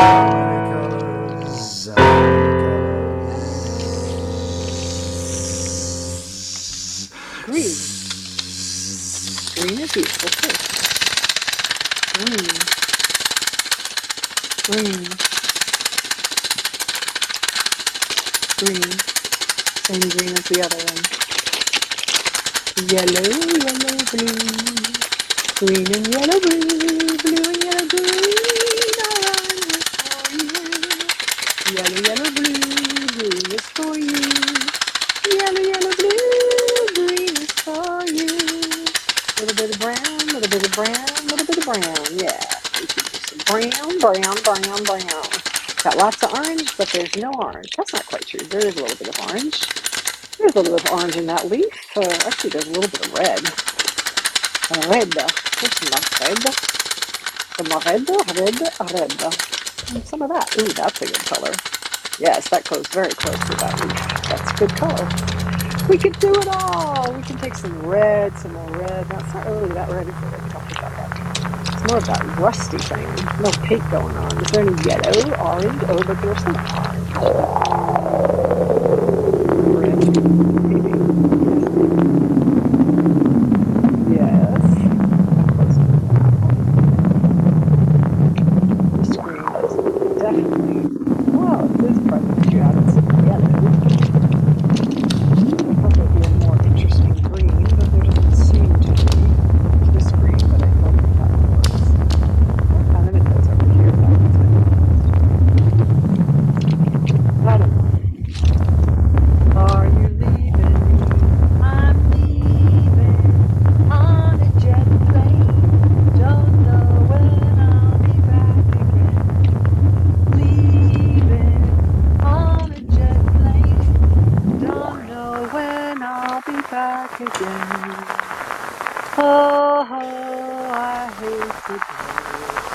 many colors, how many colors? Green. Green is useful too. Green. Green. Green. Same green as the other one. Yellow, yellow, blue. Green and yellow, blue. Blue and yellow, green. Orange for you. Yellow, yellow, blue. Green is for you. Yellow, yellow, blue. Green is for you. Little bit of brown, little bit of brown, little bit of brown. Yeah. We should do some brown, brown, brown, brown. Got lots of orange, but there's no orange. That's not quite true. There is a little bit of orange. There's a little bit of orange in that leaf. Actually, there's a little bit of red. Red. There's some red. Red. And some of that. Ooh, that's a good color. Yes, that goes very close to that leaf. That's a good color. We can do it all. We can take some red, some more red. Now, it's not really that red, is it? We don't think about that. It's more of that rusty thing. No pink going on. Is there any yellow, orange? Oh, but there's some orange. Red. Maybe. Yes. Close to the screen is definitely. Well, this part of you added some yellow. I thought there'd be a more interesting green, but there doesn't seem to be this green, but I hope that works. What kind of it does over here? That one's been I don't know. Are you leaving me? I'm leaving on a jet plane. Don't know when I'll be back again. Leaving on a jet plane. Don't know when I'll be back again. Oh, I hate to go.